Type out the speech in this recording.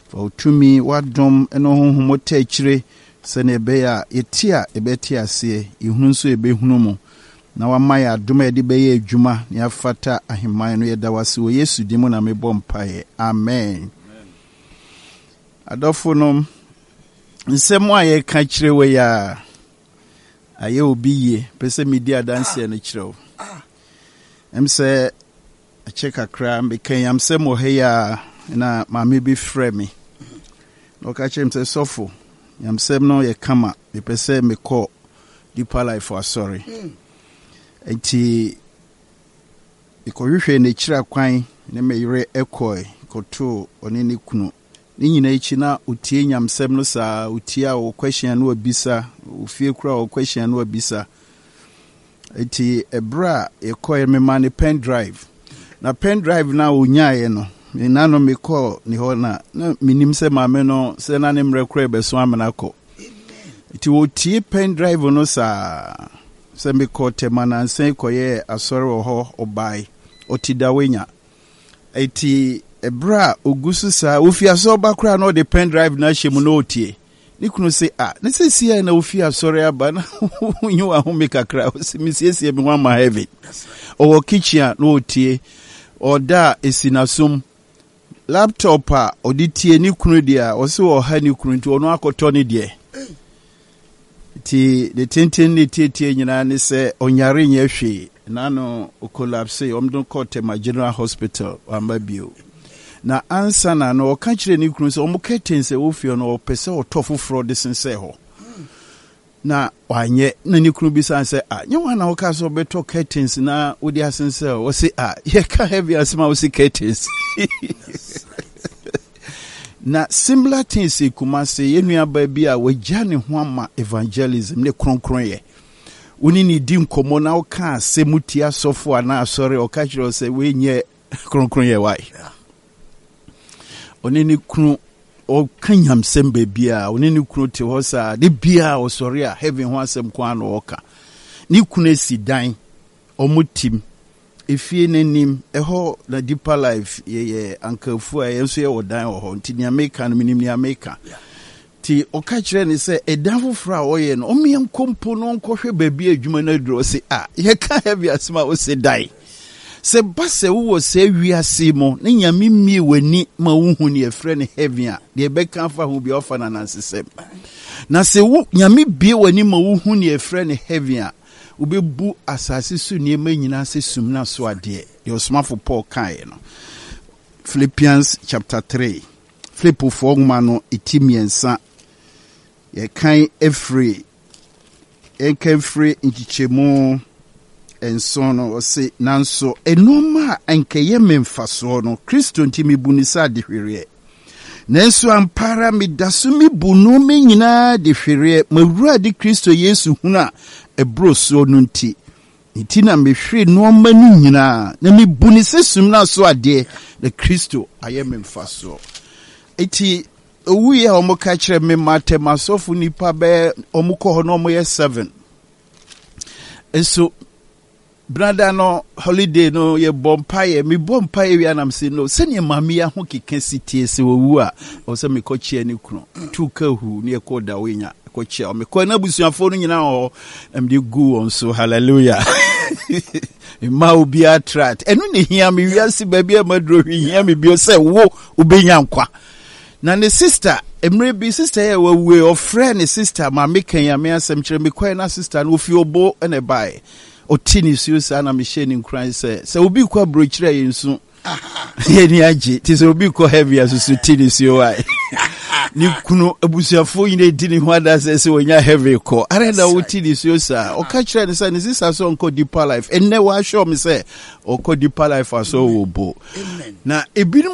For to me, what dom and home what take Senebea, Etia, Ebetia se, Ihunsu Ebehunomo. Now a Maya Dume de Beye Juma, near Fata, Ahimano Yadawasi, Yesu Dimona me bompaye. Amen. Adofonum, Nsemwa ye kachire we ya, aye obiye, pese media dance ya nichiro. Say, a check a cram, became some more here, na mammy be frame. No catch him say, Sofo. Yam sem no ye kama me pese me call Deeper Life for sorry. Enti ikohwehwe na kira kwan ne meyire ekoi koto oni ne kunu. Ni nyina ichi na utie nyam sem no sa utia o question no abisa, ufie kura o question no abisa. Enti ebra ekoi me man pen drive. Na pen drive na onyaye no nano me call ni hona na minim se mame no se na ne mrekure beso amena ko iti wotie pen drive no sa se me call temana sen koye asore ho obai otidawenya iti ebra ogusu sa ofia so bakura no de pen drive na hye mu no otie ni kunu se ne se sia na ofia asore aba na unyu ahome kakra se misiesie me wan ma heavy o kitchen no otie oda esinasum laptop oditie ni kunu dia o se o ha ni kunu nti ono akoto ni die ti de tenten ni tie nyina ne se onyare nya hwe na no o collapse omdon kote ma general hospital ambabio na ansa na no o ka kire ni kunu se o mo ketense wo fie no o pese o tofofro de sense ho na wanye na ni kunu bisa se nye wana o ka so beto ketense na wo dia sense o se ye ka heavy asma o se ketense na similar things Kumase yenua baby a wajane ho ama evangelism ne kronkron ye woni ni di nkomo na o ka semuti asofo ana asore o ka kire se we nye kronkron ye wai oni ni kunu o kanyam sem baby a oni ni kunu te ho sa de bia o sore a heaven ho asem kwa na o ka ni kunu esi dan o mutim efie nenim eho na Deeper Life ye ankafu a yenso ye wodan ho nti ni America no minim ni America ti o ka kire ni se edan fofra o ye no o me nkompo no nkohwe baby adwuma na duro se ye ka heavy asma o se dai se base wo se wiase mo ne nyame mie wani ma wuhu ne efre ne heavy a de be kan fa ho bi ofa na nansesem na se wo nyame bie wani ma wuhu ne efre ne heavy a ubebu asasi su niema nyina se sumna so ade your smart Paul kai no Philippians chapter 3 Philippo 4 mano itimiensa ye kan efree nchichemu ensono o se nanso enoma ankeye memfaso no Kristo ntimi bunisa de hwere nanso ampara midasumi bunu me nyina de hwere mawura de Kristo Yesu huna ebroso nunti itina mehwe no manu nyina na mebuni sesum na so ade de Kristo ayem mfaso eti owuye omoka kire me matemasofu nipa be omukọ ho no moye 7 eso brother no holiday no ye bompaye mi bompaye wi anam se no sene mami ya ho keka sitie se owu a o se me kochie ni kunu tuka hu ne koda wenya kochie o me ko na busuafo no nyina o mde gu on so hallelujah ma obi attract enu ne hia me wiase babia madro hia me bi o se wo ubenya nkwa na ne sister emre bi sister ye we of friend ne sister ma mekan ya me asem kire me kwai na sister no ofi obo ene bai otini susa na misheni nkran se obi kwa brochire yensu ye ni age ti se obi kwa heavy asusu tini sio ai ni kuno abusuafo yine dini ho ada se wonya heavy ko areda otini susa o ka kire ne se ne sister so nko Deeper Life enne wa show me se o ko Deeper Life aso wo bo na ebinu